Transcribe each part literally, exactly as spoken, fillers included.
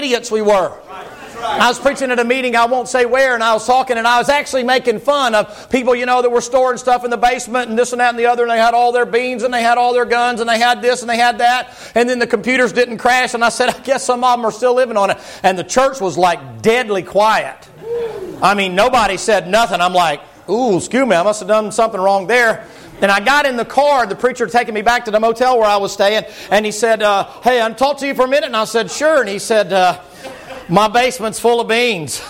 idiots we were. I was preaching at a meeting, I won't say where, and I was talking, and I was actually making fun of people, you know, that were storing stuff in the basement and this and that and the other, and they had all their beans, and they had all their guns, and they had this, and they had that, and then the computers didn't crash, and I said, I guess some of them are still living on it. And the church was like deadly quiet. I mean, nobody said nothing. I'm like, ooh, excuse me, I must have done something wrong there. And I got in the car, the preacher taking me back to the motel where I was staying, and he said, uh, hey, I'll talk to you for a minute. And I said, sure. And he said, uh, my basement's full of beans.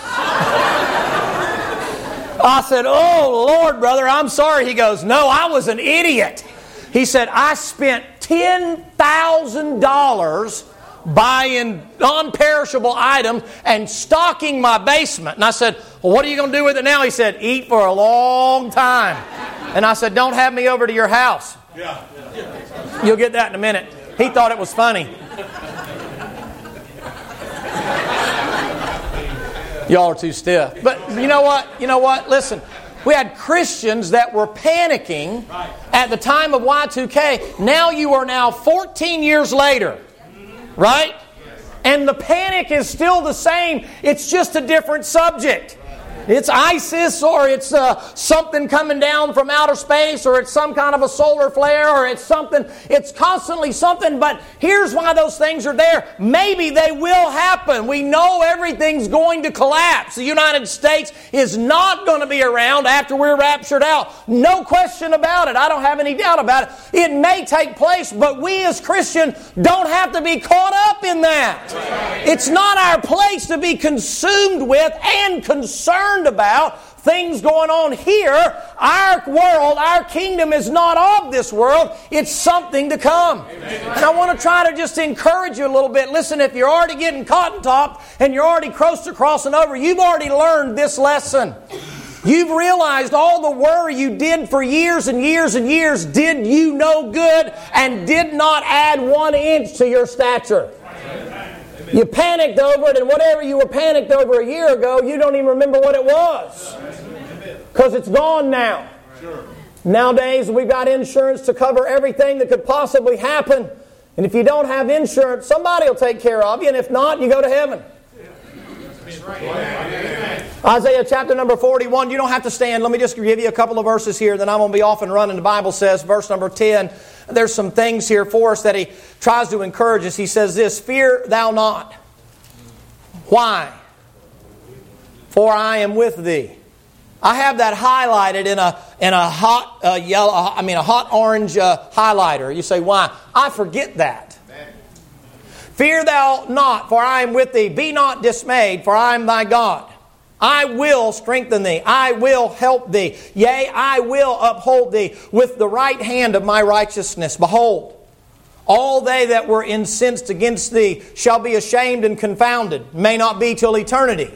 I said, oh, Lord, brother, I'm sorry. He goes, no, I was an idiot. He said, I spent ten thousand dollars buying non-perishable items and stocking my basement. And I said, well, what are you going to do with it now? He said, eat for a long time. And I said, don't have me over to your house. You'll get that in a minute. He thought it was funny. Y'all are too stiff. But you know what? You know what? Listen, we had Christians that were panicking at the time of Y two K. Now you are now fourteen years later. Right? And the panic is still the same. It's just a different subject. It's ISIS, or it's uh, something coming down from outer space, or it's some kind of a solar flare, or it's something. It's constantly something, but here's why those things are there. Maybe they will happen. We know everything's going to collapse. The United States is not going to be around after we're raptured out. No question about it. I don't have any doubt about it. It may take place, but we as Christians don't have to be caught up in that. It's not our place to be consumed with and concerned about things going on here. Our world, our kingdom is not of this world. It's something to come. Amen. And I want to try to just encourage you a little bit. Listen, if you're already getting cotton top and you're already close to crossing over, you've already learned this lesson. You've realized all the worry you did for years and years and years did you no good and did not add one inch to your stature. You panicked over it, and whatever you were panicked over a year ago, you don't even remember what it was. Because it's gone now. Nowadays, we've got insurance to cover everything that could possibly happen. And if you don't have insurance, somebody will take care of you. And if not, you go to heaven. Isaiah chapter number forty-one. You don't have to stand. Let me just give you a couple of verses here. Then I'm going to be off and running. The Bible says, verse number ten. There's some things here for us that he tries to encourage us. He says this, fear thou not. Why? For I am with thee. I have that highlighted in a in a hot uh, yellow, I mean a hot orange uh, highlighter. You say, why? I forget that. Amen. Fear thou not, for I am with thee. Be not dismayed, for I am thy God. I will strengthen thee. I will help thee. Yea, I will uphold thee with the right hand of my righteousness. Behold, all they that were incensed against thee shall be ashamed and confounded. May not be till eternity,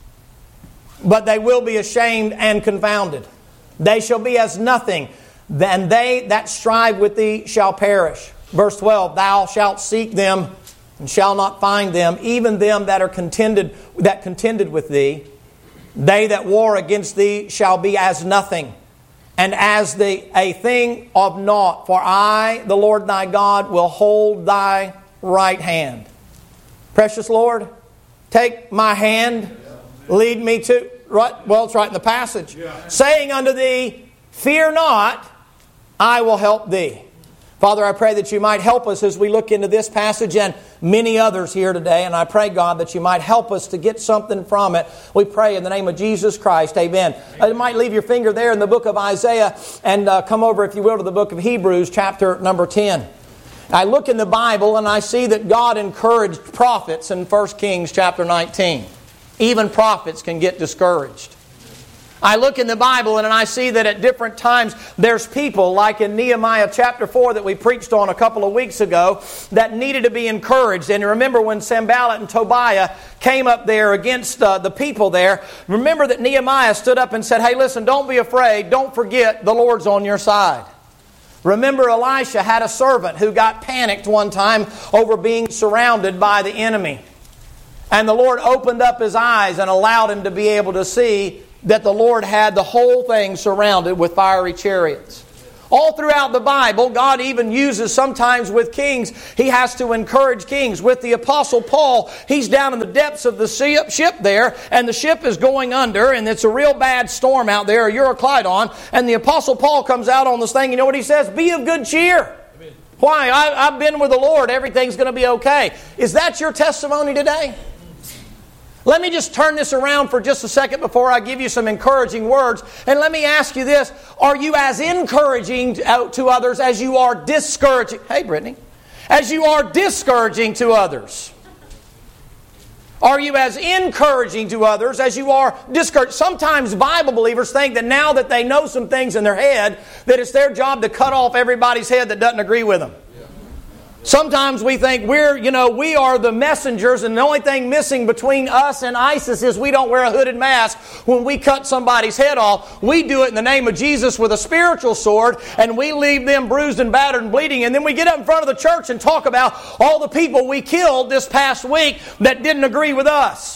but they will be ashamed and confounded. They shall be as nothing, and they that strive with thee shall perish. Verse twelve, thou shalt seek them and shall not find them, even them that are contended that contended with thee. They that war against thee shall be as nothing, and as the a thing of naught. For I, the Lord thy God, will hold thy right hand. Precious Lord, take my hand, lead me to... Right, well, it's right in the passage. Saying unto thee, fear not, I will help thee. Father, I pray that you might help us as we look into this passage and many others here today. And I pray, God, that you might help us to get something from it. We pray in the name of Jesus Christ. Amen. Uh, you might leave your finger there in the book of Isaiah and uh, come over, if you will, to the book of Hebrews, chapter number ten. I look in the Bible and I see that God encouraged prophets in First Kings chapter nineteen. Even prophets can get discouraged. I look in the Bible and I see that at different times there's people like in Nehemiah chapter four that we preached on a couple of weeks ago that needed to be encouraged. And remember when Sanballat and Tobiah came up there against uh, the people there, remember that Nehemiah stood up and said, hey, listen, don't be afraid. Don't forget the Lord's on your side. Remember Elisha had a servant who got panicked one time over being surrounded by the enemy. And the Lord opened up his eyes and allowed him to be able to see that the Lord had the whole thing surrounded with fiery chariots. All throughout the Bible, God even uses sometimes with kings, He has to encourage kings. With the Apostle Paul, he's down in the depths of the ship there, and the ship is going under, and it's a real bad storm out there, Euroclydon, and the Apostle Paul comes out on this thing. You know what he says? Be of good cheer. Amen. Why? I, I've been with the Lord. Everything's going to be okay. Is that your testimony today? Let me just turn this around for just a second before I give you some encouraging words. And let me ask you this. Are you as encouraging to others as you are discouraging? Hey, Brittany. As you are discouraging to others? Are you as encouraging to others as you are discouraged? Sometimes Bible believers think that now that they know some things in their head, that it's their job to cut off everybody's head that doesn't agree with them. Sometimes we think we're, you know, we are the messengers, and the only thing missing between us and ISIS is we don't wear a hooded mask when we cut somebody's head off. We do it in the name of Jesus with a spiritual sword, and we leave them bruised and battered and bleeding, and then we get up in front of the church and talk about all the people we killed this past week that didn't agree with us.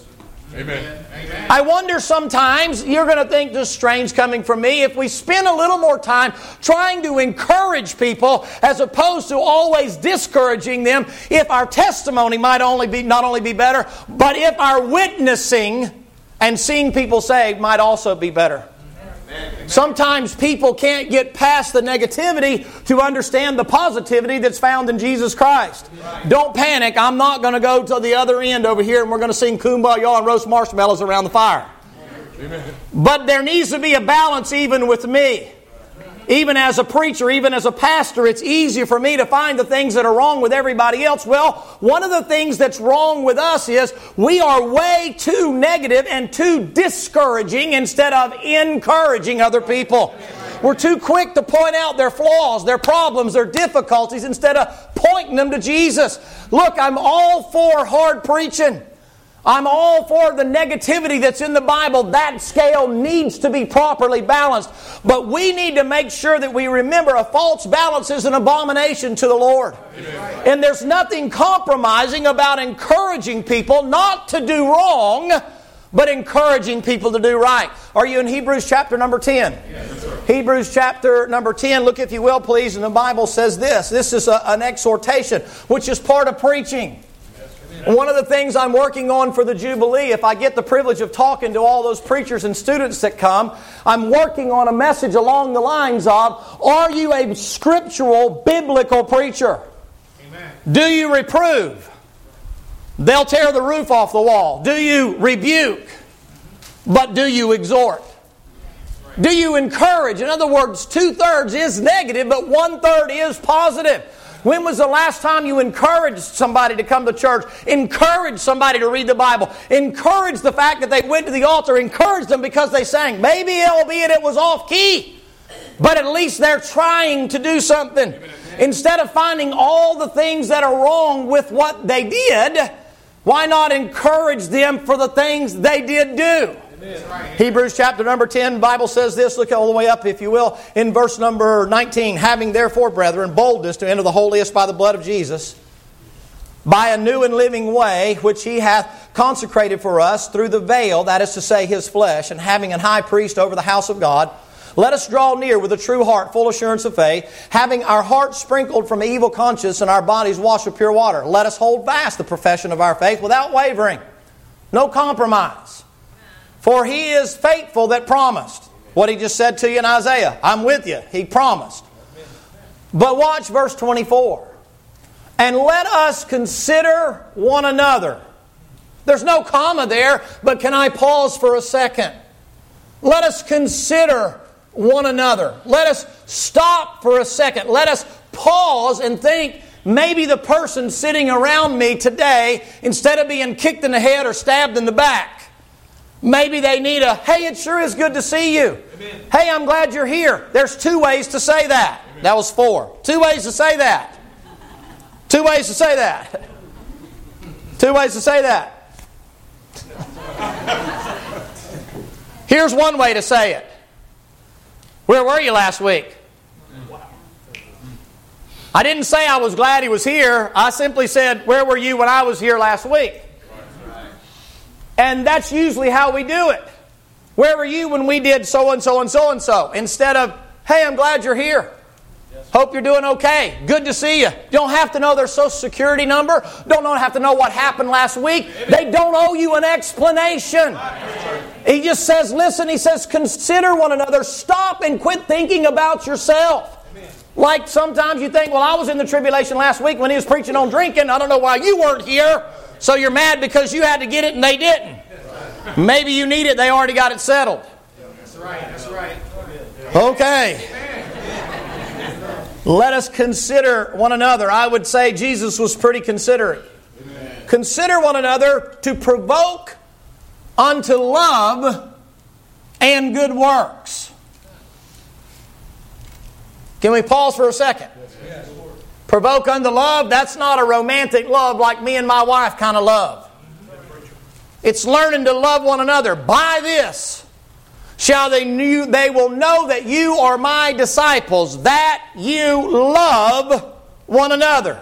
Amen. I wonder sometimes, you're going to think this is strange coming from me, if we spend a little more time trying to encourage people as opposed to always discouraging them, if our testimony might only be not only be better, but if our witnessing and seeing people saved might also be better. Sometimes people can't get past the negativity to understand the positivity that's found in Jesus Christ. Don't panic. I'm not going to go to the other end over here and we're going to sing Kumbaya and roast marshmallows around the fire. Amen. But there needs to be a balance even with me. Even as a preacher, even as a pastor, it's easier for me to find the things that are wrong with everybody else. Well, one of the things that's wrong with us is we are way too negative and too discouraging instead of encouraging other people. We're too quick to point out their flaws, their problems, their difficulties instead of pointing them to Jesus. Look, I'm all for hard preaching. I'm all for the negativity that's in the Bible. That scale needs to be properly balanced. But we need to make sure that we remember a false balance is an abomination to the Lord. Amen. And there's nothing compromising about encouraging people not to do wrong, but encouraging people to do right. Are you in Hebrews chapter number ten? Yes, sir. Hebrews chapter number ten. Look if you will, please. And the Bible says this. This is a, an exhortation, which is part of preaching. One of the things I'm working on for the Jubilee, if I get the privilege of talking to all those preachers and students that come, I'm working on a message along the lines of, are you a scriptural, biblical preacher? Amen. Do you reprove? They'll tear the roof off the wall. Do you rebuke? But do you exhort? Do you encourage? In other words, two-thirds is negative, but one-third is positive. When was the last time you encouraged somebody to come to church? Encouraged somebody to read the Bible. Encouraged the fact that they went to the altar. Encouraged them because they sang. Maybe, albeit it was off key, but at least they're trying to do something. Instead of finding all the things that are wrong with what they did, why not encourage them for the things they did do? Amen. Hebrews chapter number ten, the Bible says this, look all the way up if you will, in verse number nineteen. Having therefore, brethren, boldness to enter the holiest by the blood of Jesus, by a new and living way, which He hath consecrated for us through the veil, that is to say, His flesh, and having an high priest over the house of God, let us draw near with a true heart, full assurance of faith, having our hearts sprinkled from evil conscience and our bodies washed with pure water. Let us hold fast the profession of our faith without wavering. No compromise. For He is faithful that promised. What He just said to you in Isaiah. I'm with you. He promised. But watch verse twenty-four. And let us consider one another. There's no comma there, but can I pause for a second? Let us consider one another. Let us stop for a second. Let us pause and think, maybe the person sitting around me today, instead of being kicked in the head or stabbed in the back, maybe they need a, hey, it sure is good to see you. Amen. Hey, I'm glad you're here. There's two ways to say that. Amen. That was four. Two ways to say that. Two ways to say that. Two ways to say that. Here's one way to say it. Where were you last week? I didn't say I was glad he was here. I simply said, where were you when I was here last week? And that's usually how we do it. Where were you when we did so-and-so and so-and-so? Instead of, Hey, I'm glad you're here. Hope you're doing okay. Good to see you. You don't have to know their social security number. Don't have to know what happened last week. They don't owe you an explanation. He just says, listen, he says, consider one another. Stop and quit thinking about yourself. Like sometimes you think, well, I was in the tribulation last week when he was preaching on drinking. I don't know why you weren't here. So you're mad because you had to get it and they didn't. Maybe you need it. They already got it settled. That's right. That's right. Okay. Let us consider one another. I would say Jesus was pretty considerate. Amen. Consider one another to provoke unto love and good works. Can we pause for a second? Yes. Provoke unto love, that's not a romantic love like me and my wife kind of love. It's learning to love one another. By this shall they knew, they will know that you are my disciples, that you love one another.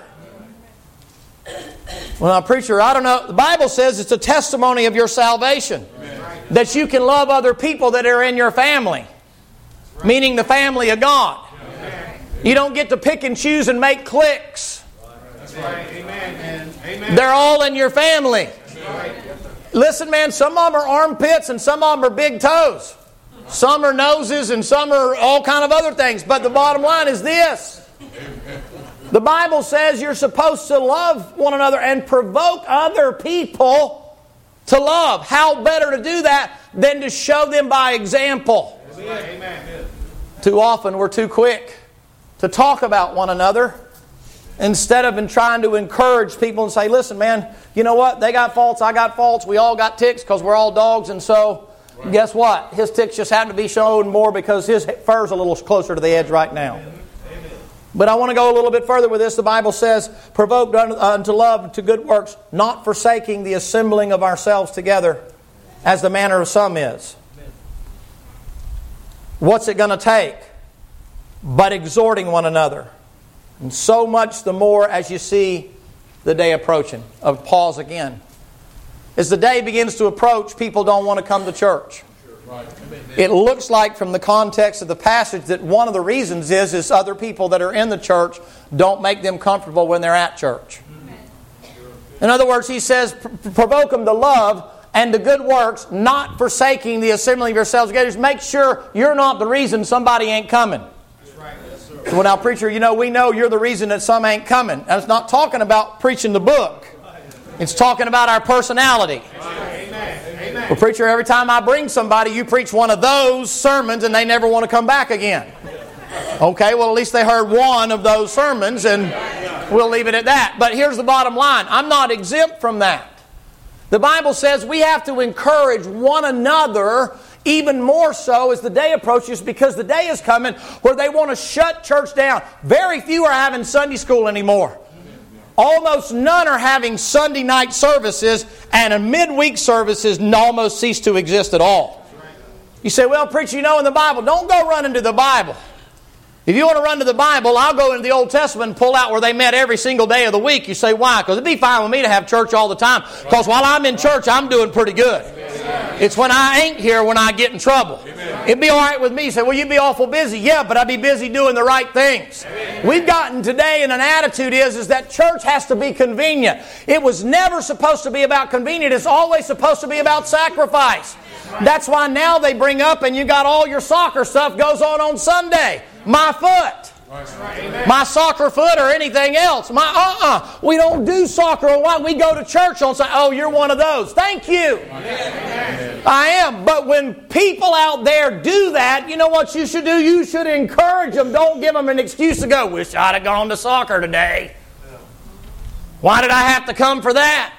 Well, now, preacher, I don't know. The Bible says it's a testimony of your salvation. Amen. That you can love other people that are in your family. Right. Meaning the family of God. Amen. You don't get to pick and choose and make cliques. That's right. Amen. Amen. They're all in your family. Right. Listen, man, some of them are armpits and some of them are big toes. Some are noses and some are all kind of other things. But the bottom line is this. The Bible says you're supposed to love one another and provoke other people to love. How better to do that than to show them by example? Amen. Too often we're too quick to talk about one another instead of in trying to encourage people and say, listen, man, you know what? They got faults, I got faults, we all got ticks because we're all dogs, and so right. Guess what? His ticks just happen to be shown more because his fur's a little closer to the edge right now. Amen. But I want to go a little bit further with this. The Bible says, provoked unto love to good works, not forsaking the assembling of ourselves together, as the manner of some is. What's it going to take? But exhorting one another. And so much the more as you see the day approaching. Of pause again. As the day begins to approach, people don't want to come to church. It looks like from the context of the passage that one of the reasons is, is other people that are in the church don't make them comfortable when they're at church. In other words, he says, provoke them to love and to good works, not forsaking the assembling of yourselves together. Just make sure you're not the reason somebody ain't coming. Well, now, preacher, you know, we know you're the reason that some ain't coming. And it's not talking about preaching the book. It's talking about our personality. Well, preacher, every time I bring somebody, you preach one of those sermons and they never want to come back again. Okay, well, at least they heard one of those sermons and we'll leave it at that. But here's the bottom line. I'm not exempt from that. The Bible says we have to encourage one another even more so as the day approaches, because the day is coming where they want to shut church down. Very few are having Sunday school anymore. Almost none are having Sunday night services, and a midweek services almost cease to exist at all. You say, well, preacher, you know in the Bible, don't go running to the Bible. If you want to run to the Bible, I'll go into the Old Testament and pull out where they met every single day of the week. You say, why? Because it'd be fine with me to have church all the time. Because while I'm in church, I'm doing pretty good. It's when I ain't here when I get in trouble. It'd be all right with me. You say, well, you'd be awful busy. Yeah, but I'd be busy doing the right things. We've gotten today, and an attitude is, is that church has to be convenient. It was never supposed to be about convenient. It's always supposed to be about sacrifice. That's why now they bring up, and you got all your soccer stuff goes on on Sunday. My foot. My soccer foot or anything else. My uh-uh. We don't do soccer on why we go to church on Sunday. Oh, you're one of those. Thank you. Amen. I am. But when people out there do that, you know what you should do? You should encourage them. Don't give them an excuse to go, wish I'd have gone to soccer today. Why did I have to come for that?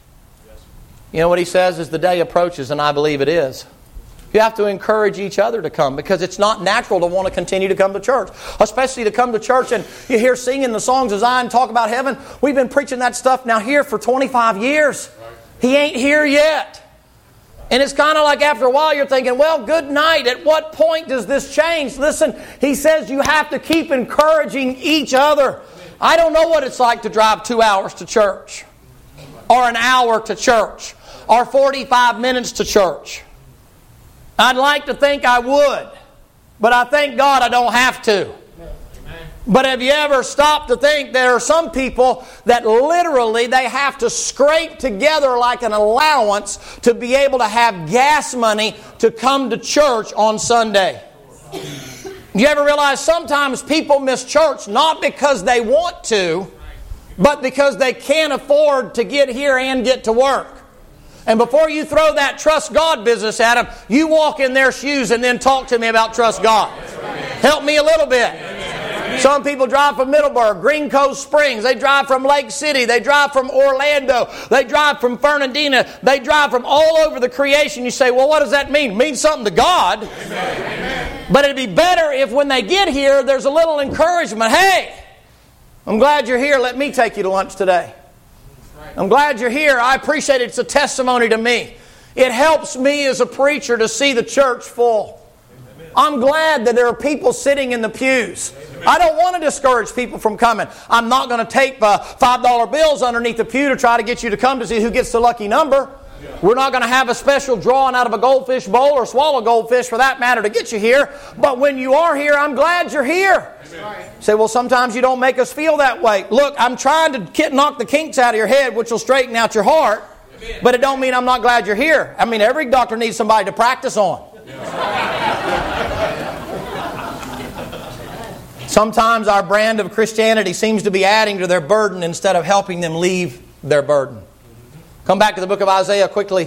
You know what he says as the day approaches, and I believe it is. You have to encourage each other to come, because it's not natural to want to continue to come to church. Especially to come to church and you hear singing the songs of Zion, talk about heaven. We've been preaching that stuff now here for twenty-five years. He ain't here yet. And it's kind of like after a while you're thinking, well, good night. At what point does this change? Listen, he says you have to keep encouraging each other. I don't know what it's like to drive two hours to church, or an hour to church, or forty-five minutes to church. I'd like to think I would. But I thank God I don't have to. But have you ever stopped to think there are some people that literally they have to scrape together like an allowance to be able to have gas money to come to church on Sunday? Do you ever realize sometimes people miss church not because they want to, but because they can't afford to get here and get to work? And before you throw that trust God business at them, you walk in their shoes and then talk to me about trust God. Help me a little bit. Some people drive from Middleburg, Green Cove Springs. They drive from Lake City. They drive from Orlando. They drive from Fernandina. They drive from all over the creation. You say, well, what does that mean? It means something to God. Amen. But it'd be better if when they get here, there's a little encouragement. Hey, I'm glad you're here. Let me take you to lunch today. I'm glad you're here. I appreciate it. It's a testimony to me. It helps me as a preacher to see the church full. I'm glad that there are people sitting in the pews. I don't want to discourage people from coming. I'm not going to tape uh, five dollar bills underneath the pew to try to get you to come to see who gets the lucky number. We're not going to have a special drawing out of a goldfish bowl or swallow goldfish for that matter to get you here. But when you are here, I'm glad you're here. You say, well, sometimes you don't make us feel that way. Look, I'm trying to knock the kinks out of your head, which will straighten out your heart. But it don't mean I'm not glad you're here. I mean, every doctor needs somebody to practice on. Sometimes our brand of Christianity seems to be adding to their burden instead of helping them leave their burden. Come back to the book of Isaiah quickly.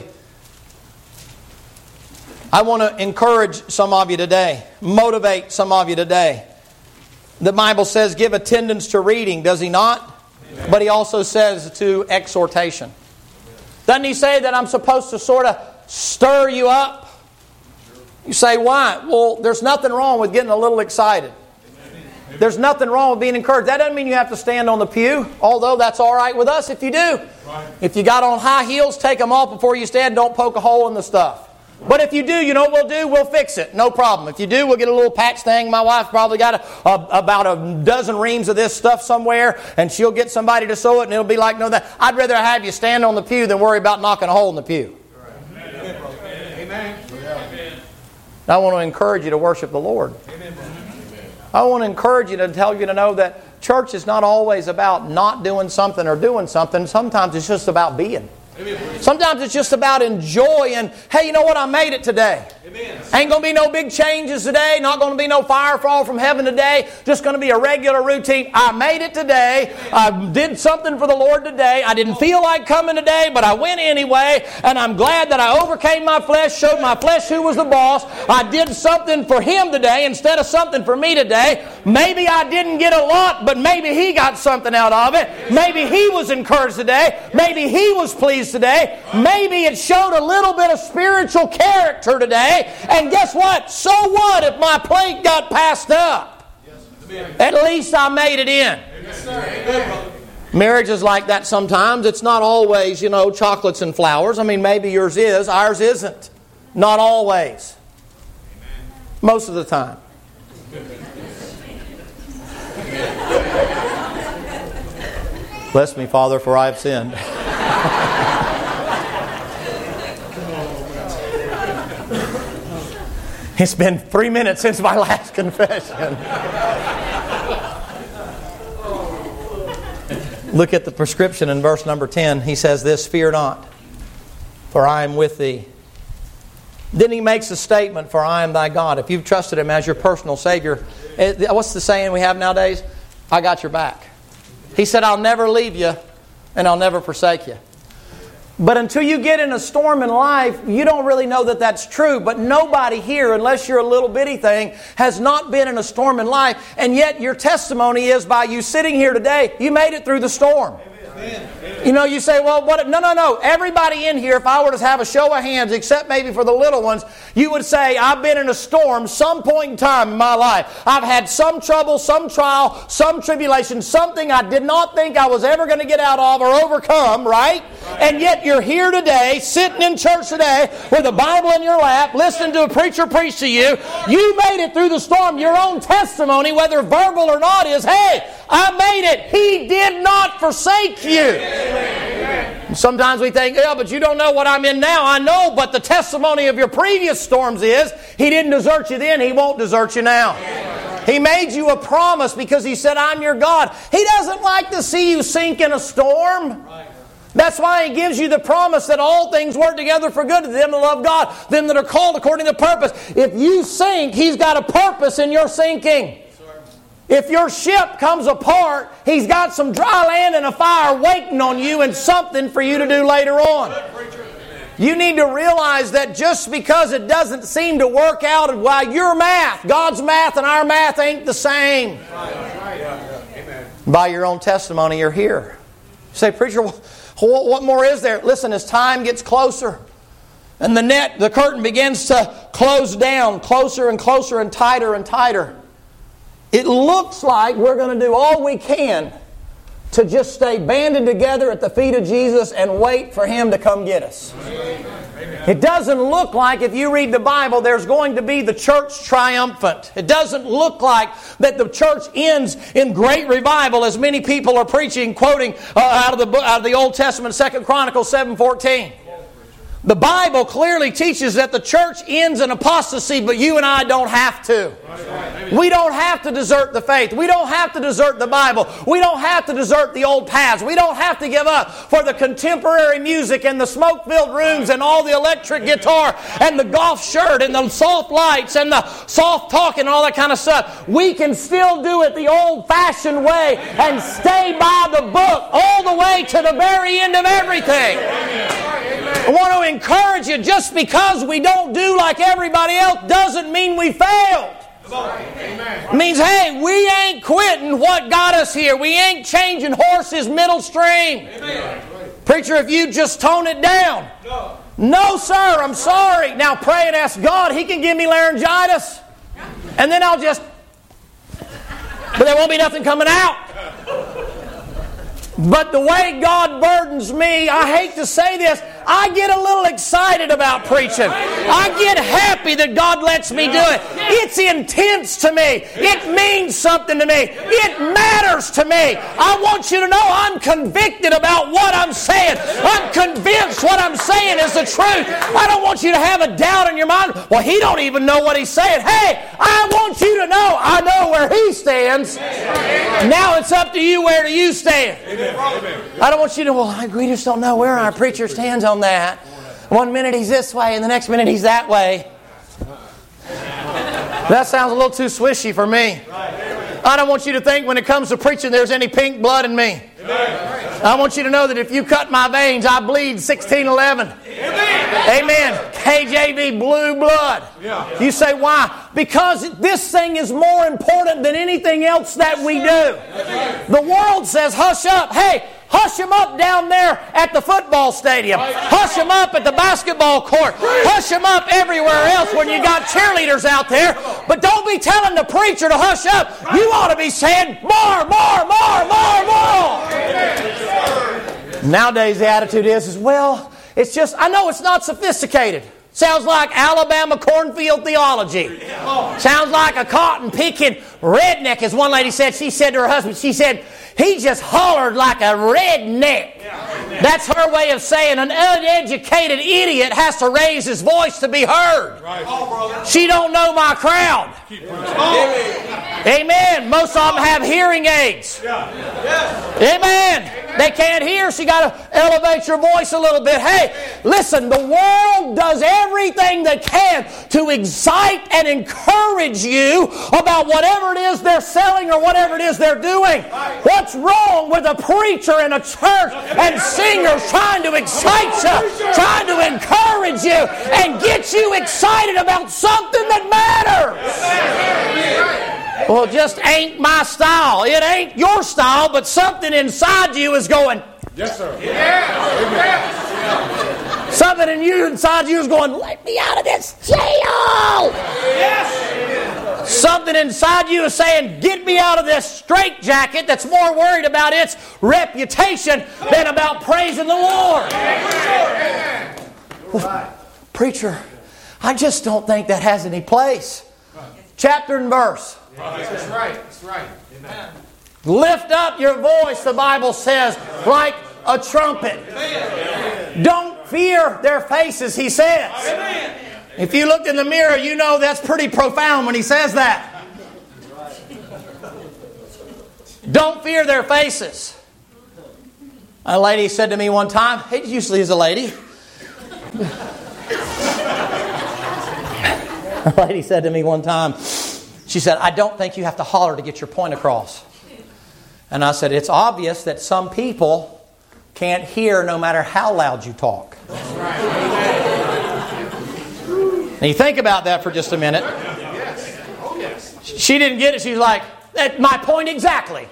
I want to encourage some of you today, motivate some of you today. The Bible says give attendance to reading, does He not? Amen. But He also says to exhortation. Doesn't He say that I'm supposed to sort of stir you up? You say, why? Well, there's nothing wrong with getting a little excited. There's nothing wrong with being encouraged. That doesn't mean you have to stand on the pew, although that's all right with us if you do. Right. If you got on high heels, take them off before you stand. Don't poke a hole in the stuff. But if you do, you know what we'll do? We'll fix it. No problem. If you do, we'll get a little patch thing. My wife probably got a, a, about a dozen reams of this stuff somewhere, and she'll get somebody to sew it, and it'll be like, no, that. I'd rather have you stand on the pew than worry about knocking a hole in the pew. Amen. Amen. I want to encourage you to worship the Lord. Amen. I want to encourage you to tell you to know that church is not always about not doing something or doing something. Sometimes it's just about being. Sometimes it's just about enjoying, hey, you know what? I made it today. Amen. Ain't going to be no big changes today. Not going to be no fire fall from heaven today. Just going to be a regular routine. I made it today. I did something for the Lord today. I didn't feel like coming today, but I went anyway. And I'm glad that I overcame my flesh, showed my flesh who was the boss. I did something for Him today instead of something for me today. Maybe I didn't get a lot, but maybe He got something out of it. Maybe He was encouraged today. Maybe He was pleased today. Maybe it showed a little bit of spiritual character today. And guess what? So what if my plate got passed up? At least I made it in. Marriage is like that sometimes. It's not always, you know, chocolates and flowers. I mean, maybe yours is. Ours isn't. Not always. Most of the time. Bless me, Father, for I have sinned. It's been three minutes since my last confession. Look at the prescription in verse number ten. He says this, fear not, for I am with thee. Then he makes a statement, for I am thy God. If you've trusted Him as your personal Savior, what's the saying we have nowadays? I got your back. He said, I'll never leave you and I'll never forsake you. But until you get in a storm in life, you don't really know that that's true. But nobody here, unless you're a little bitty thing, has not been in a storm in life. And yet your testimony is by you sitting here today, you made it through the storm. Amen. You know, you say, well, what? No, no, no. Everybody in here, if I were to have a show of hands, except maybe for the little ones, you would say, I've been in a storm some point in time in my life. I've had some trouble, some trial, some tribulation, something I did not think I was ever going to get out of or overcome, right? And yet you're here today, sitting in church today, with a Bible in your lap, listening to a preacher preach to you. You made it through the storm. Your own testimony, whether verbal or not, is, hey, I made it. He did not forsake you. Sometimes we think, yeah, but you don't know what I'm in now. I know, but the testimony of your previous storms is He didn't desert you then, He won't desert you now. He made you a promise because He said, I'm your God. He doesn't like to see you sink in a storm. That's why He gives you the promise that all things work together for good to them that love God, them that are called according to purpose. If you sink, He's got a purpose in your sinking. If your ship comes apart, He's got some dry land and a fire waiting on you and something for you to do later on. You need to realize that just because it doesn't seem to work out while your math, God's math and our math ain't the same. By your own testimony, you're here. You say, preacher, what more is there? Listen, as time gets closer and the net, the curtain begins to close down closer and closer and tighter and tighter, it looks like we're going to do all we can to just stay banded together at the feet of Jesus and wait for Him to come get us. Amen. It doesn't look like, if you read the Bible, there's going to be the church triumphant. It doesn't look like that the church ends in great revival, as many people are preaching, quoting uh, out of the book, out of the Old Testament, Second Chronicles seven fourteen. The Bible clearly teaches that the church ends in apostasy, but you and I don't have to. We don't have to desert the faith. We don't have to desert the Bible. We don't have to desert the old paths. We don't have to give up for the contemporary music and the smoke-filled rooms and all the electric guitar and the golf shirt and the soft lights and the soft talk and all that kind of stuff. We can still do it the old-fashioned way and stay by the book all the way to the very end of everything. I want to encourage you, just because we don't do like everybody else doesn't mean we failed. It means, hey, we ain't quitting what got us here. We ain't changing horses middle stream. Preacher, if you just tone it down. No, sir, I'm sorry. Now pray and ask God. He can give me laryngitis. And then I'll just... But there won't be nothing coming out. But the way God burdens me, I hate to say this, I get a little excited about preaching. I get happy that God lets me do it. It's intense to me. It means something to me. It matters to me. I want you to know I'm convicted about what I'm saying. I'm convinced what I'm saying is the truth. I don't want you to have a doubt in your mind. Well, he don't even know what he's saying. Hey, I want you to know I know where he stands. Now it's up to you, where do you stand? I don't want you to, well, we just don't know where our preacher stands on that. One minute he's this way and the next minute he's that way. That sounds a little too swishy for me. I don't want you to think when it comes to preaching there's any pink blood in me. I want you to know that if you cut my veins, I bleed sixteen eleven. Amen. K J V, blue blood. You say, why? Because this thing is more important than anything else that we do. The world says, hush up. Hey, hush him up down there at the football stadium. Hush him up at the basketball court. Hush him up everywhere else when you got cheerleaders out there. But don't be telling the preacher to hush up. You ought to be saying, more, more, more, more, more. Nowadays the attitude is, is, well, it's just, I know it's not sophisticated. Sounds like Alabama cornfield theology. Sounds like a cotton picking redneck, as one lady said. She said to her husband, she said, he just hollered like a redneck. That's her way of saying an uneducated idiot has to raise his voice to be heard. She don't know my crowd. Amen. Most of them have hearing aids. Amen. They can't hear, so you got to elevate your voice a little bit. Hey, listen, the world does everything they can to excite and encourage you about whatever it is they're selling or whatever it is they're doing. What's wrong with a preacher in a church and singers trying to excite you, trying to encourage you and get you excited about something that matters? Well, it just ain't my style. It ain't your style, but something inside you is going, yes, sir. Yeah. Something in you inside you is going, let me out of this jail. Yes. Something inside you is saying, get me out of this straitjacket that's more worried about its reputation than about praising the Lord. Well, preacher, I just don't think that has any place. Chapter and verse. That's right. That's right. Amen. Lift up your voice, the Bible says, like a trumpet. Don't fear their faces, he says. If you looked in the mirror, you know that's pretty profound when he says that. Don't fear their faces. A lady said to me one time, it usually is a lady. A lady said to me one time, she said, I don't think you have to holler to get your point across. And I said, it's obvious that some people can't hear no matter how loud you talk. Now you think about that for just a minute. She didn't get it. She's like, that's my point exactly.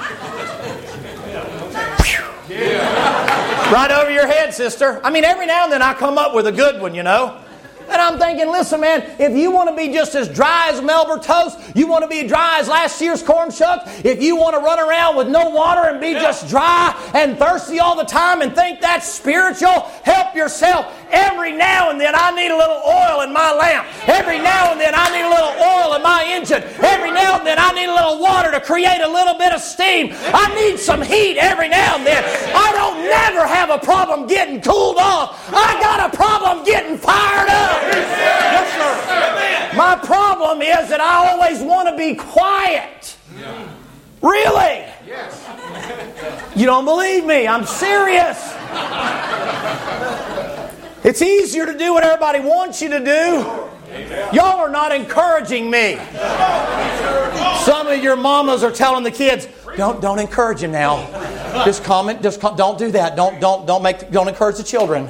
Right over your head, sister. I mean, every now and then I come up with a good one, you know. And I'm thinking, listen, man, if you want to be just as dry as Melba toast, you want to be dry as last year's corn shucks, if you want to run around with no water and be just dry and thirsty all the time and think that's spiritual, help yourself. Every now and then I need a little oil in my lamp. Every now and then I need a little oil in my engine. Every now and then I need a little water to create a little bit of steam. I need some heat every now and then. I don't never have a problem getting cooled off. I got a problem getting fired up. Yes, sir. My problem is that I always want to be quiet. Really? You don't believe me? I'm serious. It's easier to do what everybody wants you to do. Y'all are not encouraging me. Some of your mamas are telling the kids, "Don't don't encourage him now. Just comment. Just don't do that. Don't don't don't make don't encourage the children."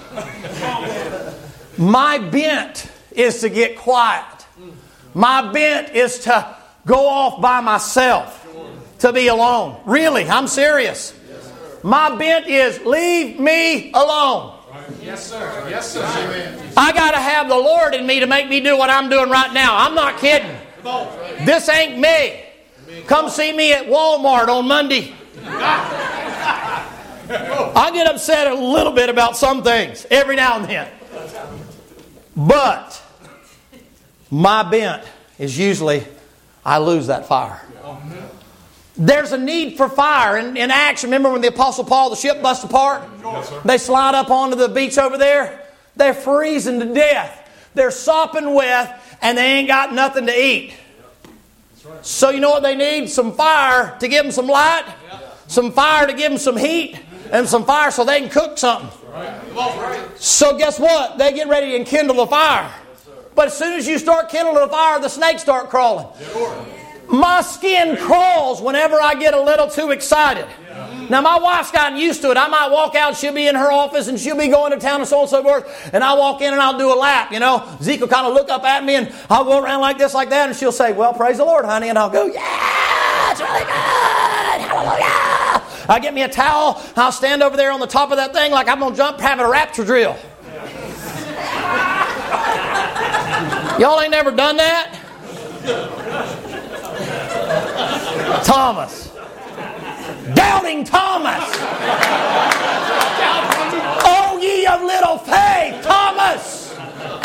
My bent is to get quiet. My bent is to go off by myself, to be alone. Really, I'm serious. My bent is leave me alone. Yes, sir. Yes, sir. I got to have the Lord in me to make me do what I'm doing right now. I'm not kidding. This ain't me. Come see me at Walmart on Monday. I get upset a little bit about some things every now and then. But my bent is usually I lose that fire. There's a need for fire in, in Acts. Remember when the Apostle Paul, the ship bust apart? Yes, they slide up onto the beach over there. They're freezing to death. They're sopping wet and they ain't got nothing to eat. Right. So you know what they need? Some fire to give them some light. Yeah. Some fire to give them some heat. And some fire so they can cook something. Right. So guess what? They get ready to enkindle the fire. Yes, but as soon as you start kindling the fire, the snakes start crawling. Yeah. My skin crawls whenever I get a little too excited. Yeah. Now my wife's gotten used to it. I might walk out, she'll be in her office and she'll be going to town and so on and so forth. And I walk in and I'll do a lap, you know. Zeke will kind of look up at me and I'll go around like this, like that. And she'll say, well, praise the Lord, honey. And I'll go, yeah, it's really good. Hallelujah. I'll get me a towel. I'll stand over there on the top of that thing like I'm going to jump having a rapture drill. Y'all ain't never done that? Thomas. Doubting Thomas. Oh, ye of little faith, Thomas.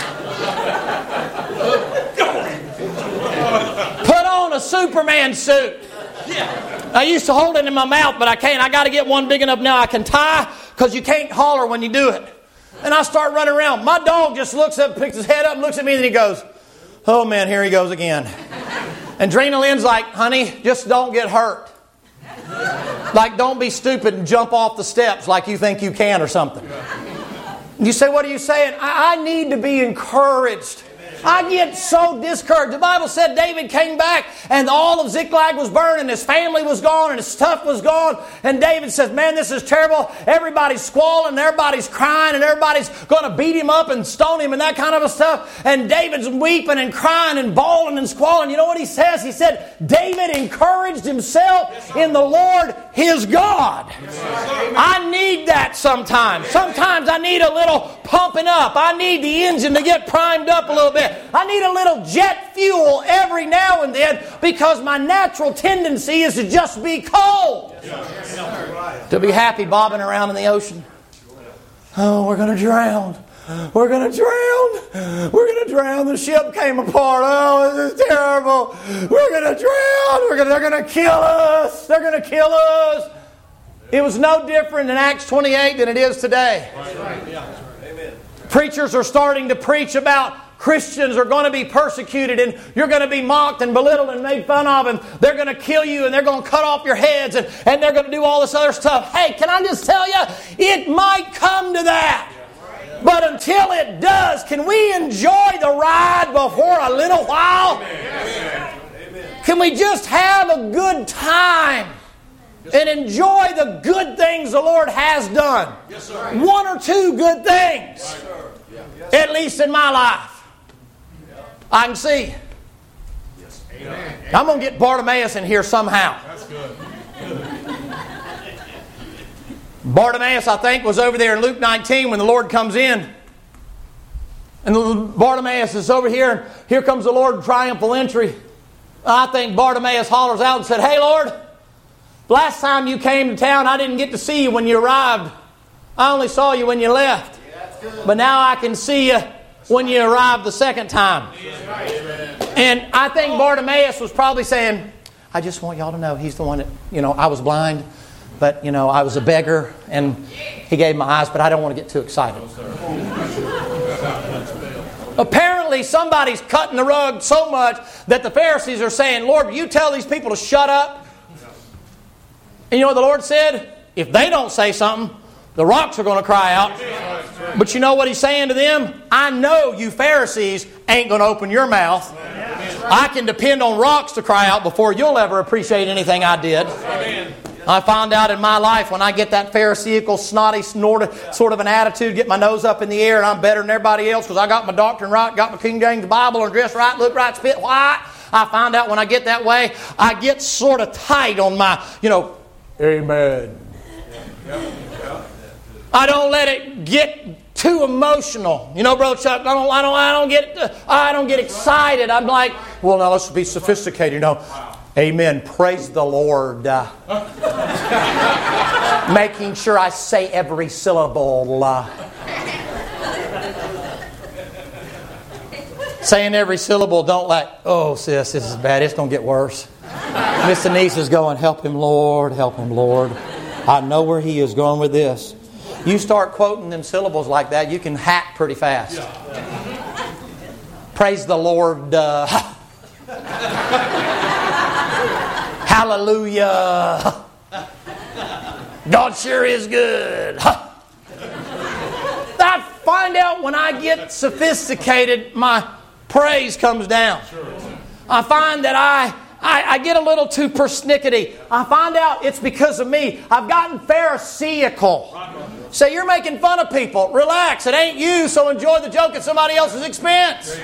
Put on a Superman suit. I used to hold it in my mouth, but I can't. I got to get one big enough now I can tie because you can't holler when you do it. And I start running around. My dog just looks up, picks his head up, and looks at me, and he goes, oh, man, here he goes again. And Drina Lynn's like, honey, just don't get hurt. Like, don't be stupid and jump off the steps like you think you can or something. You say, what are you saying? I, I need to be encouraged. I get so discouraged. The Bible said David came back and all of Ziklag was burned and his family was gone and his stuff was gone. And David says, man, this is terrible. Everybody's squalling and everybody's crying and everybody's going to beat him up and stone him and that kind of a stuff. And David's weeping and crying and bawling and squalling. You know what he says? He said, David encouraged himself in the Lord his God. I need that sometimes. Sometimes I need a little pumping up. I need the engine to get primed up a little bit. I need a little jet fuel every now and then because my natural tendency is to just be cold. To be happy bobbing around in the ocean. Oh, we're going to drown. We're going to drown. We're going to drown. The ship came apart. Oh, this is terrible. We're going to drown. We're gonna, they're going to kill us. They're going to kill us. It was no different in Acts twenty-eight than it is today. Preachers are starting to preach about Christians are going to be persecuted and you're going to be mocked and belittled and made fun of and they're going to kill you and they're going to cut off your heads and, and they're going to do all this other stuff. Hey, can I just tell you, it might come to that. But until it does, can we enjoy the ride for a little while? Can we just have a good time and enjoy the good things the Lord has done? One or two good things, at least in my life. I can see. I'm going to get Bartimaeus in here somehow. That's good. Bartimaeus, I think, was over there in Luke nineteen when the Lord comes in. And Bartimaeus is over here. And here comes the Lord in triumphal entry. I think Bartimaeus hollers out and said, "Hey, Lord, last time you came to town, I didn't get to see you when you arrived. I only saw you when you left. But now I can see you when you arrived the second time." And I think Bartimaeus was probably saying, "I just want y'all to know he's the one that, you know, I was blind, but, you know, I was a beggar, and he gave my eyes, but I don't want to get too excited." Apparently somebody's cutting the rug so much that the Pharisees are saying, "Lord, will you tell these people to shut up?" And you know what the Lord said? If they don't say something, the rocks are going to cry out. But you know what He's saying to them? I know you Pharisees ain't going to open your mouth. I can depend on rocks to cry out before you'll ever appreciate anything I did. I found out in my life when I get that Pharisaical, snotty, snorted sort of an attitude, get my nose up in the air and I'm better than everybody else because I got my doctrine right, got my King James Bible and dress right, look right, spit white. I find out when I get that way, I get sort of tight on my, you know, amen. I don't let it get too emotional. You know, Brother Chuck, I don't, I don't, I don't get, I don't get excited. I'm like, well, now let's be sophisticated. You know, amen. Praise the Lord. Uh, making sure I say every syllable. Uh, saying every syllable. Don't like, oh, sis, this is bad. It's going to get worse. Miss Denise is going, help him, Lord. Help him, Lord. I know where he is going with this. You start quoting them syllables like that, you can hack pretty fast. Yeah. Praise the Lord. Uh, hallelujah. God sure is good. I find out when I get sophisticated, my praise comes down. I find that I I, I get a little too persnickety. I find out it's because of me. I've gotten pharisaical. Say, you're making fun of people. Relax. It ain't you, so enjoy the joke at somebody else's expense.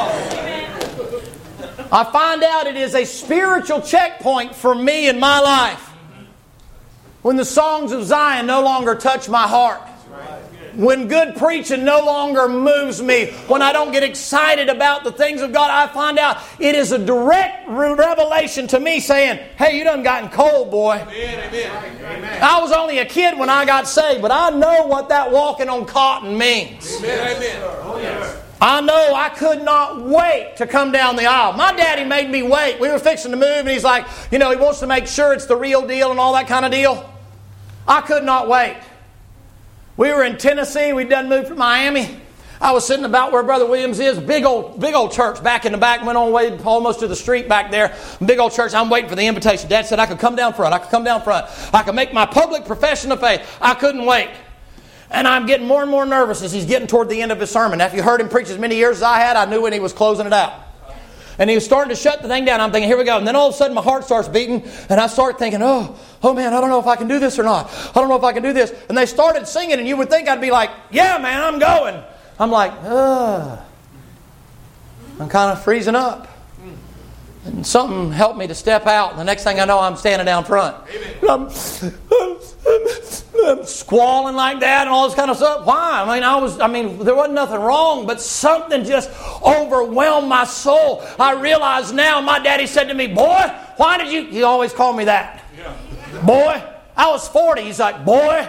I find out it is a spiritual checkpoint for me in my life when the songs of Zion no longer touch my heart. When good preaching no longer moves me, when I don't get excited about the things of God, I find out it is a direct revelation to me saying, hey, you done gotten cold, boy. Amen, amen. I was only a kid when I got saved, but I know what that walking on cotton means. Amen, amen. Oh, yes. I know I could not wait to come down the aisle. My daddy made me wait. We were fixing to move, and he's like, you know, he wants to make sure it's the real deal and all that kind of deal. I could not wait. We were in Tennessee. We'd done moved from Miami. I was sitting about where Brother Williams is. Big old, big old church back in the back. Went on way almost to the street back there. Big old church. I'm waiting for the invitation. Dad said I could come down front. I could come down front. I could make my public profession of faith. I couldn't wait. And I'm getting more and more nervous as he's getting toward the end of his sermon. After you heard him preach as many years as I had, I knew when he was closing it out. And he was starting to shut the thing down. I'm thinking, here we go. And then all of a sudden my heart starts beating. And I start thinking, oh, oh man, I don't know if I can do this or not. I don't know if I can do this. And they started singing. And you would think I'd be like, yeah, man, I'm going. I'm like, ugh. I'm kind of freezing up. And something helped me to step out. And the next thing I know, I'm standing down front. I'm, I'm, I'm squalling like that and all this kind of stuff. Why? I mean, I was. I mean, there wasn't nothing wrong, but something just overwhelmed my soul. I realize now. My daddy said to me, "Boy, why did you?" He always called me that. Yeah. Boy, I was forty. He's like, "Boy."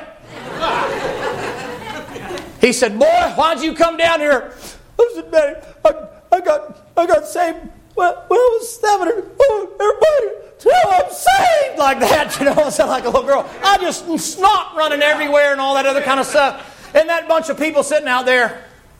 He said, "Boy, why'd you come down here?" I said, "Daddy, I, I got, I got saved. well, well, it was seven. Oh, everybody, tell I'm saved. Like that, you know. I sound like a little girl. I just snot running everywhere and all that other kind of stuff. And that bunch of people sitting out there.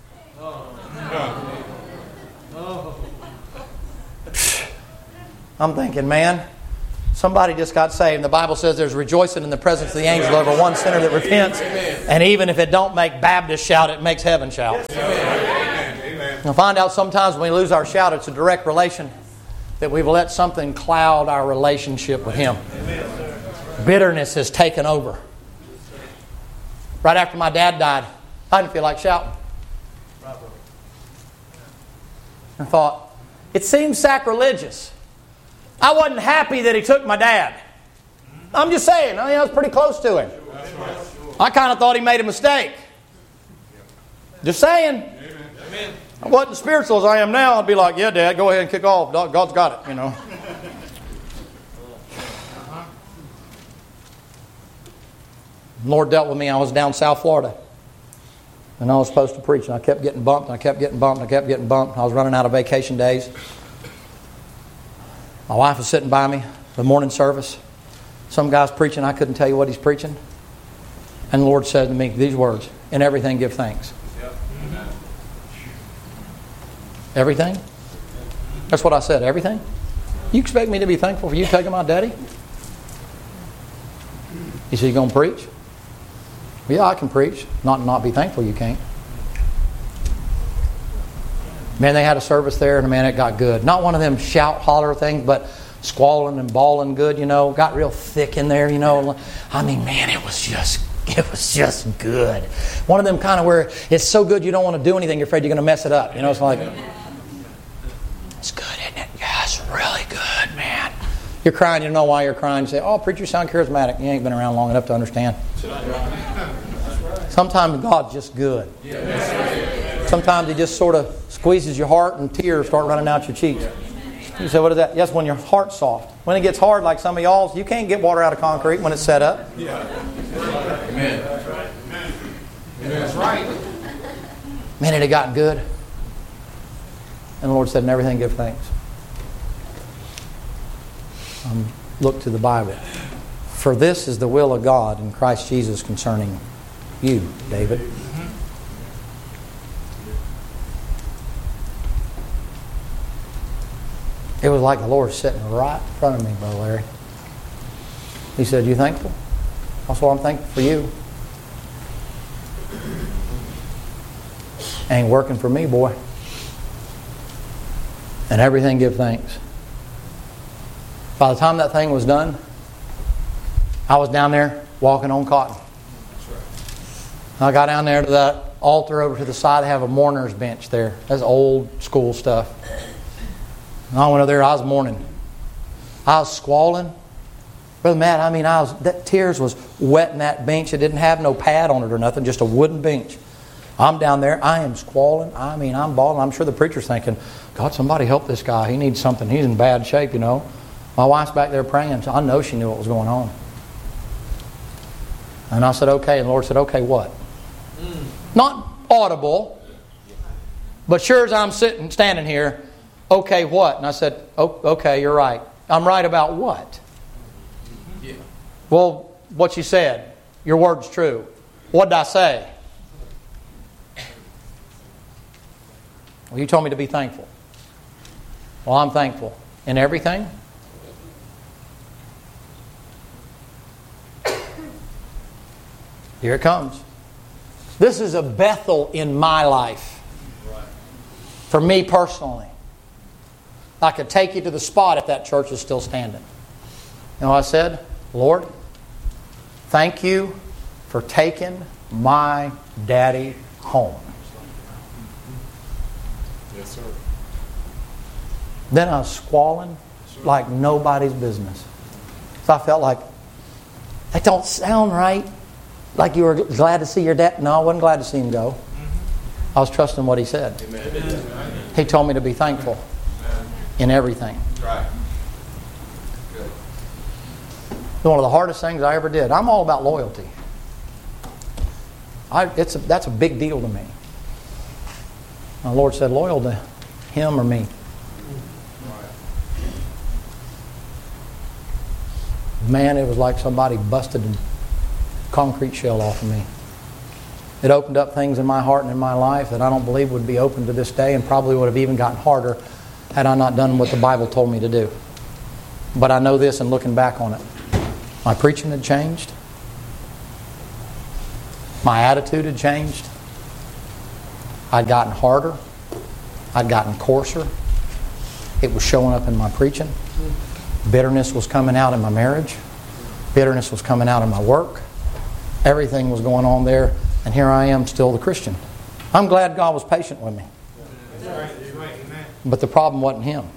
I'm thinking, man, somebody just got saved. And the Bible says there's rejoicing in the presence of the angel over one sinner that repents. And even if it don't make Baptist shout, it makes heaven shout. You'll find out sometimes when we lose our shout, it's a direct relation that we've let something cloud our relationship with Him. Bitterness has taken over. Right after my dad died, I didn't feel like shouting. I thought, it seems sacrilegious. I wasn't happy that he took my dad. I'm just saying, I mean, I was pretty close to him. I kind of thought he made a mistake. Just saying. I wasn't spiritual as I am now. I'd be like, yeah, Dad, go ahead and kick off. God's got it, you know. The Lord dealt with me. I was down South Florida. And I was supposed to preach. And I kept getting bumped. And I kept getting bumped. And I kept getting bumped. I was running out of vacation days. My wife was sitting by me, the morning service. Some guy's preaching. I couldn't tell you what he's preaching. And the Lord said to me these words, in everything give thanks. Everything? That's what I said. Everything? You expect me to be thankful for you taking my daddy? He said, you going to preach? Yeah, I can preach. Not not be thankful you can't. Man, they had a service there, and man, it got good. Not one of them shout, holler things, but squalling and bawling good, you know. Got real thick in there, you know. I mean, man, it was just, it was just good. One of them kind of where it's so good you don't want to do anything. You're afraid you're going to mess it up. You know, it's like, it's good, isn't it? Yeah, it's really good, man. You're crying, you don't know why you're crying. You say, oh, preacher, you sound charismatic. You ain't been around long enough to understand. Sometimes God's just good. Sometimes He just sort of squeezes your heart and tears start running out your cheeks. You say, what is that? Yes, when your heart's soft. When it gets hard like some of y'all's, you can't get water out of concrete when it's set up. Amen. That's right. Man, it had gotten good. And the Lord said, in everything give thanks. Um, look to the Bible. For this is the will of God in Christ Jesus concerning you, David. It was like the Lord sitting right in front of me, Brother Larry. He said, you thankful? That's what I'm thankful for you. Ain't working for me, boy. And everything give thanks. By the time that thing was done, I was down there walking on cotton. I got down there to that altar over to the side. They have a mourner's bench there. That's old school stuff. And I went over there. I was mourning. I was squalling. Brother Matt, I mean, I was that tears was wetting that bench. It didn't have no pad on it or nothing, just a wooden bench. I'm down there. I am squalling. I mean, I'm bawling. I'm sure the preacher's thinking, God, somebody help this guy. He needs something. He's in bad shape, you know. My wife's back there praying, so I know she knew what was going on. And I said, okay. And the Lord said, okay, what? Mm. Not audible, but sure as I'm sitting, standing here, okay, what? And I said, oh, okay, you're right. I'm right about what? Yeah. Well, what you said. Your word's true. What did I say? Well, you told me to be thankful. Well, I'm thankful. In everything? Here it comes. This is a Bethel in my life. For me personally. I could take you to the spot if that church is still standing. You know what I said? Lord, thank you for taking my daddy home. Yes, sir. Then I was squalling like nobody's business. So I felt like, that don't sound right. Like you were glad to see your dad. No, I wasn't glad to see him go. I was trusting what he said. Amen. He told me to be thankful. Amen. In everything. Right. Good. One of the hardest things I ever did. I'm all about loyalty. I, it's a, that's a big deal to me. My Lord said, loyal to Him or me. Man, it was like somebody busted a concrete shell off of me. It opened up things in my heart and in my life that I don't believe would be open to this day, and probably would have even gotten harder had I not done what the Bible told me to do. But I know this in looking back on it. My preaching had changed. My attitude had changed. I'd gotten harder. I'd gotten coarser. It was showing up in my preaching. Bitterness was coming out in my marriage. Bitterness was coming out in my work. Everything was going on there. And here I am, still the Christian. I'm glad God was patient with me. But the problem wasn't Him.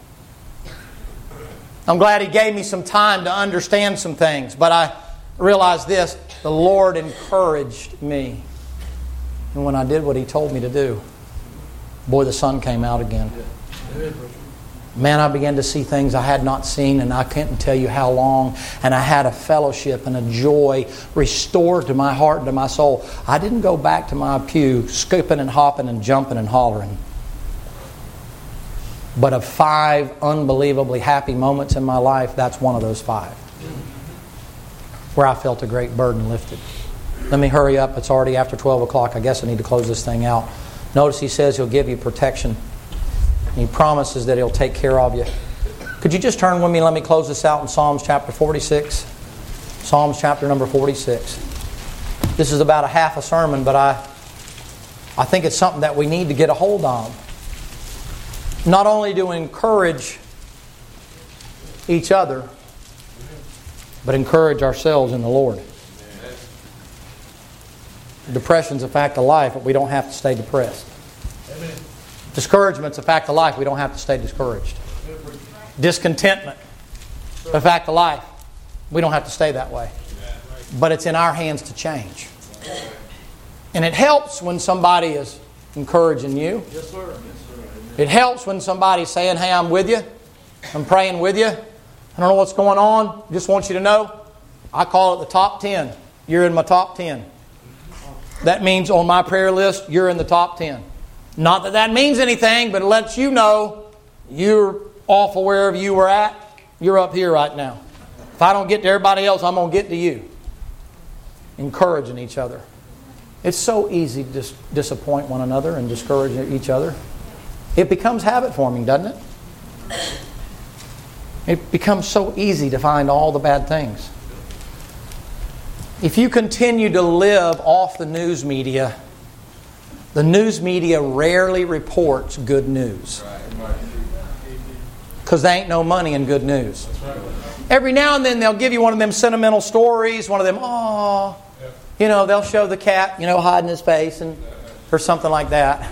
I'm glad He gave me some time to understand some things. But I realized this. The Lord encouraged me. And when I did what He told me to do, boy, the sun came out again. Man, I began to see things I had not seen, and I can't tell you how long. And I had a fellowship and a joy restored to my heart and to my soul. I didn't go back to my pew skipping and hopping and jumping and hollering. But of five unbelievably happy moments in my life, that's one of those five. Where I felt a great burden lifted. Let me hurry up. It's already after twelve o'clock. I guess I need to close this thing out. Notice He says He'll give you protection. He promises that He'll take care of you. Could you just turn with me and let me close this out in Psalms chapter forty-six? Psalms chapter number forty-six. This is about a half a sermon, but I, I think it's something that we need to get a hold of. Not only to encourage each other, but encourage ourselves in the Lord. Depression's a fact of life, but we don't have to stay depressed. Amen. Discouragement's a fact of life. We don't have to stay discouraged. Discontentment, a fact of life. We don't have to stay that way. But it's in our hands to change. And it helps when somebody is encouraging you. Yes, sir. It helps when somebody's saying, hey, I'm with you. I'm praying with you. I don't know what's going on. Just want you to know. I call it the top ten. You're in my top ten. That means on my prayer list, you're in the top ten. Not that that means anything, but it lets you know you're off of wherever you were at. You're up here right now. If I don't get to everybody else, I'm going to get to you. Encouraging each other. It's so easy to dis- disappoint one another and discourage each other. It becomes habit forming, doesn't it? It becomes so easy to find all the bad things. If you continue to live off the news media, the news media rarely reports good news. Because there ain't no money in good news. Every now and then they'll give you one of them sentimental stories, one of them, oh, you know, they'll show the cat, you know, hiding his face and or something like that.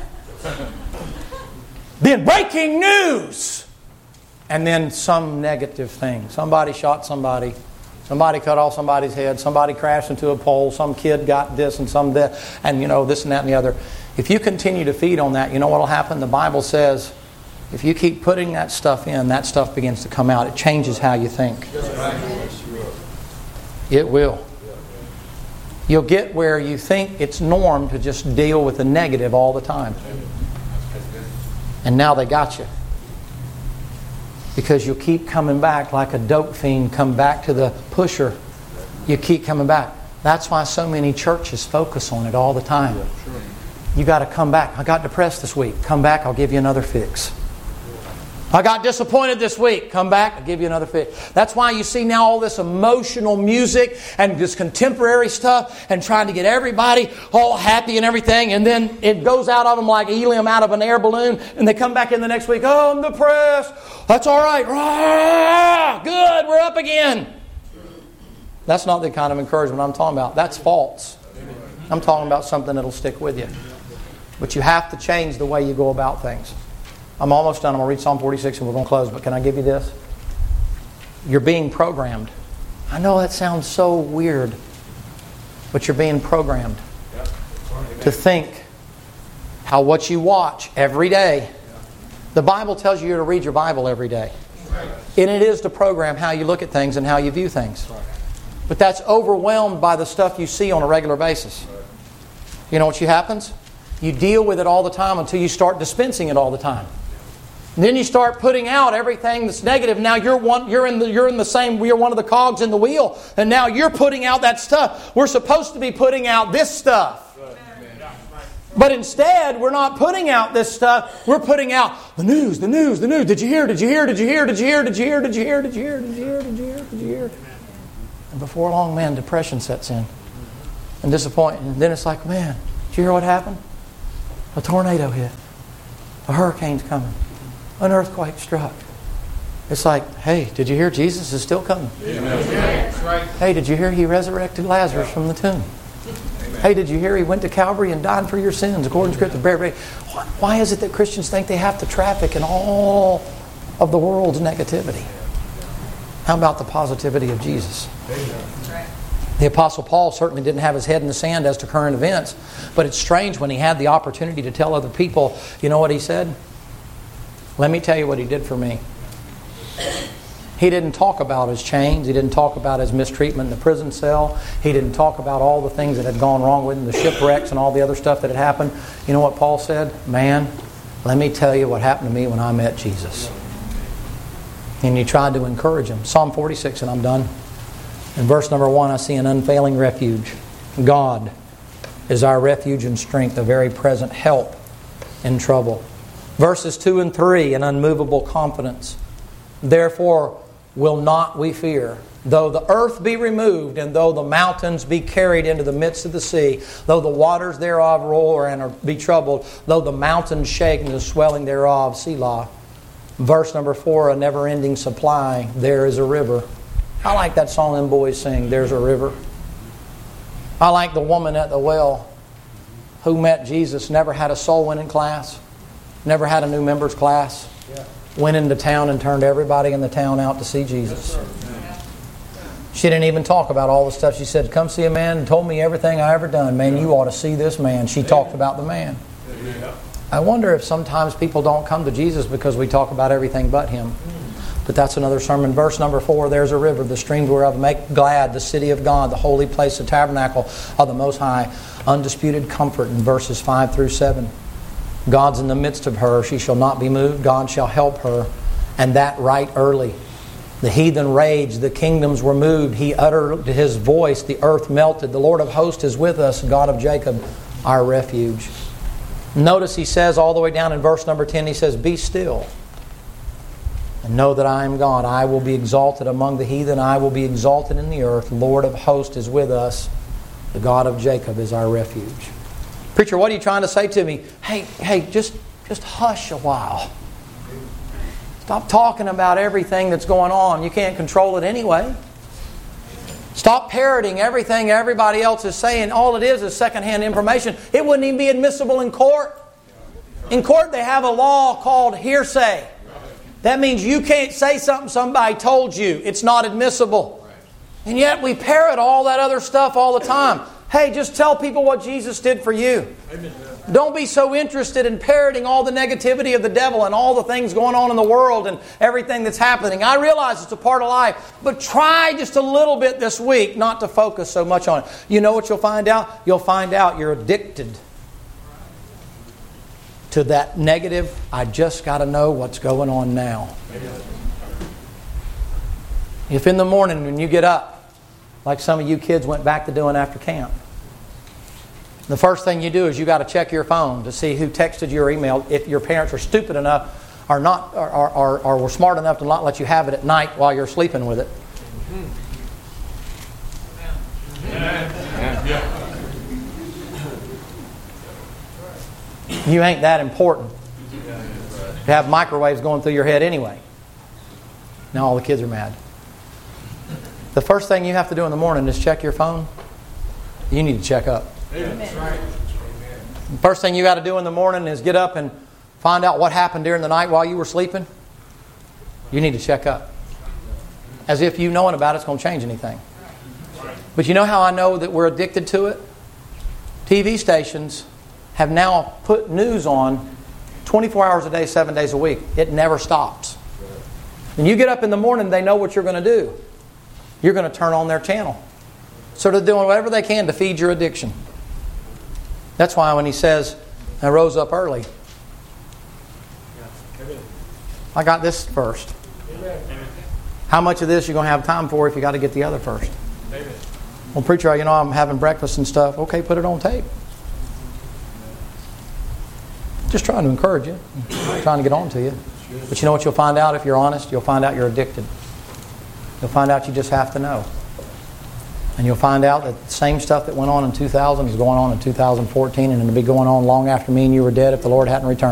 Then breaking news! And then some negative thing. Somebody shot somebody. Somebody cut off somebody's head. Somebody crashed into a pole. Some kid got this and some that. And, you know, this and that and the other. If you continue to feed on that, you know what will happen? The Bible says, if you keep putting that stuff in, that stuff begins to come out. It changes how you think. It will. You'll get where you think it's norm to just deal with the negative all the time. And now they got you. Because you'll keep coming back like a dope fiend, come back to the pusher. You keep coming back. That's why so many churches focus on it all the time. You got to come back. I got depressed this week. Come back, I'll give you another fix. I got disappointed this week. Come back, I'll give you another fix. That's why you see now all this emotional music and this contemporary stuff and trying to get everybody all happy and everything. And then it goes out of them like helium out of an air balloon. And they come back in the next week. Oh, I'm depressed. That's all right. Rah! Good, we're up again. That's not the kind of encouragement I'm talking about. That's false. I'm talking about something that'll stick with you. But you have to change the way you go about things. I'm almost done. I'm going to read Psalm forty-six and we're going to close. But can I give you this? You're being programmed. I know that sounds so weird. But you're being programmed to think how what you watch every day. The Bible tells you you're to read your Bible every day. And it is to program how you look at things and how you view things. But that's overwhelmed by the stuff you see on a regular basis. You know what happens? You deal with it all the time until you start dispensing it all the time. And then you start putting out everything that's negative. Now you're one, you're in the, you're in the same, you're one of the cogs in the wheel. And now you're putting out that stuff. We're supposed to be putting out this stuff. But instead, we're not putting out this stuff. We're putting out the news, the news, the news. Did you hear? Did you hear? Did you hear? Did you hear? Did you hear? Did you hear? Did you hear? Did you hear? Did you hear? Did you hear? And before long, man, depression sets in. And disappointment. And then it's like, man, did you hear what happened? A tornado hit. A hurricane's coming. An earthquake struck. It's like, hey, did you hear Jesus is still coming? Amen. Hey, did you hear He resurrected Lazarus from the tomb? Hey, did you hear He went to Calvary and died for your sins according to Scripture? Why is it that Christians think they have to traffic in all of the world's negativity? How about the positivity of Jesus? The Apostle Paul certainly didn't have his head in the sand as to current events, but it's strange when he had the opportunity to tell other people, you know what he said? Let me tell you what He did for me. He didn't talk about his chains. He didn't talk about his mistreatment in the prison cell. He didn't talk about all the things that had gone wrong with him, the shipwrecks and all the other stuff that had happened. You know what Paul said? Man, let me tell you what happened to me when I met Jesus. And he tried to encourage him. Psalm forty-six, and I'm done. In verse number one, I see an unfailing refuge. God is our refuge and strength, a very present help in trouble. Verses two and three, an unmovable confidence. Therefore will not we fear, though the earth be removed, and though the mountains be carried into the midst of the sea, though the waters thereof roar and are, be troubled, though the mountains shake and the swelling thereof, Selah. Verse number four, a never-ending supply. There is a river. I like that song them boys sing, There's a River. I like the woman at the well who met Jesus, never had a soul-winning class, never had a new members class. Yeah. Went into town and turned everybody in the town out to see Jesus. She didn't even talk about all the stuff. She said, come see a man and told me everything I ever done. Man, you ought to see this man. She talked about the man. I wonder if sometimes people don't come to Jesus because we talk about everything but Him. But that's another sermon. Verse number four, there's a river, the streams whereof make glad the city of God, the holy place, the tabernacle of the Most High. Undisputed comfort in verses five through seven. God's in the midst of her. She shall not be moved. God shall help her. And that right early. The heathen raged. The kingdoms were moved. He uttered His voice. The earth melted. The Lord of hosts is with us. God of Jacob, our refuge. Notice He says all the way down in verse number ten, He says, be still and know that I am God. I will be exalted among the heathen. I will be exalted in the earth. Lord of hosts is with us. The God of Jacob is our refuge. Preacher, what are you trying to say to me? Hey, hey, just, just hush a while. Stop talking about everything that's going on. You can't control it anyway. Stop parroting everything everybody else is saying. All it is is secondhand information. It wouldn't even be admissible in court. In court, they have a law called hearsay. That means you can't say something somebody told you. It's not admissible. And yet we parrot all that other stuff all the time. Hey, just tell people what Jesus did for you. Amen. Don't be so interested in parroting all the negativity of the devil and all the things going on in the world and everything that's happening. I realize it's a part of life, but try just a little bit this week not to focus so much on it. You know what you'll find out? You'll find out you're addicted to that negative, I just got to know what's going on now. Amen. If in the morning when you get up, like some of you kids went back to doing after camp, the first thing you do is you got to check your phone to see who texted you or emailed. If your parents are stupid enough or not, or, or, or were smart enough to not let you have it at night while you're sleeping with it. You ain't that important. You have microwaves going through your head anyway. Now all the kids are mad. The first thing you have to do in the morning is check your phone. You need to check up. Amen. The first thing you got to do in the morning is get up and find out what happened during the night while you were sleeping. You need to check up. As if you knowing about it's going to change anything. But you know how I know that we're addicted to it? T V stations have now put news on twenty-four hours a day, seven days a week. It never stops. When you get up in the morning, they know what you're going to do. You're going to turn on their channel. So they're doing whatever they can to feed your addiction. That's why when he says, I rose up early. I got this first. How much of this you going to have time for if you got to get the other first? Well, preacher, you know, I'm having breakfast and stuff. Okay, put it on tape. Just trying to encourage you. Trying to get on to you. But you know what you'll find out if you're honest? You'll find out you're addicted. You'll find out you just have to know. And you'll find out that the same stuff that went on in two thousand is going on in two thousand fourteen, and it'll be going on long after me and you were dead if the Lord hadn't returned.